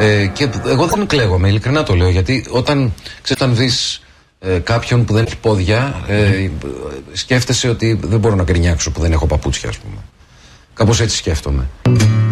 Και εγώ δεν κλαίγομαι, ειλικρινά το λέω, γιατί όταν δεις κάποιον που δεν έχει πόδια, σκέφτεσαι ότι δεν μπορώ να γκρινιάξω που δεν έχω παπούτσια, ας πούμε. Κάπως έτσι σκέφτομαι.